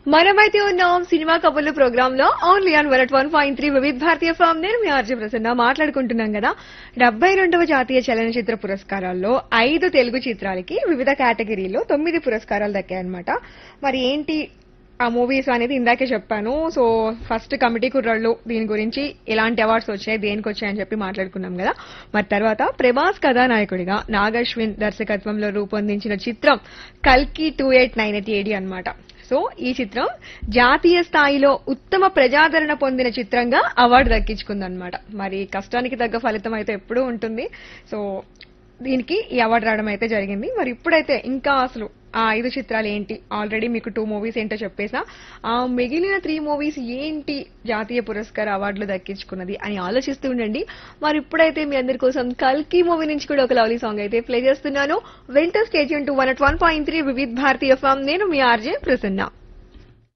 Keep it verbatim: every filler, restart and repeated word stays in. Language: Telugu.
మనమైతే ఉన్నాం సినిమా కబుర్లు ప్రోగ్రామ్ లో only on one one point three వివిధ భారతీయ ఫామ్. నేను మీ ఆర్జే ప్రసన్న మాట్లాడుకుంటున్నాం కదా. డెబ్బై రెండవ జాతీయ చలనచిత్ర పురస్కారాల్లో ఐదు తెలుగు చిత్రాలకి వివిధ కేటగిరీలో తొమ్మిది పురస్కారాలు దక్కాయన్నమాట. మరి ఏంటి ఆ మూవీస్ అనేది ఇందాకే చెప్పాను. సో ఫస్ట్ కమిటీ కుర్రాళ్ళు దీని గురించి ఎలాంటి అవార్డ్స్ వచ్చాయి, దేనికి వచ్చాయని చెప్పి మాట్లాడుకున్నాం కదా. మరి తర్వాత ప్రభాస్ కథానాయకుడిగా నాగశ్విన్ దర్శకత్వంలో రూపొందించిన చిత్రం కల్కి two eight nine eight AD అనమాట. సో ఈ చిత్రం జాతీయ స్థాయిలో ఉత్తమ ప్రజాదరణ పొందిన చిత్రంగా అవార్డు దక్కించుకుందనమాట. మరి కష్టానికి తగ్గ ఫలితం అయితే ఎప్పుడూ ఉంటుంది. సో దీనికి ఈ అవార్డు రావడం అయితే జరిగింది. మరి ఇప్పుడైతే ఇంకా అసలు ఆ ఐదు చిత్రాలు ఏంటి, ఆల్రెడీ మీకు టూ మూవీస్ ఏంటో చెప్పేసా, ఆ మిగిలిన త్రీ మూవీస్ ఏంటి జాతీయ పురస్కార అవార్డులు దక్కించుకున్నది అని ఆలోచిస్తూ ఉండండి. మరి ఇప్పుడైతే మీ అందరి కోసం కల్కి మూవీ నుంచి కూడా ఒక లవ్లీ సాంగ్ అయితే ప్లే చేస్తున్నాను. Winter stage to one at one point three వివిధ భారతీయ ఫామ్. నేను మీ ఆర్జే ప్రసన్న.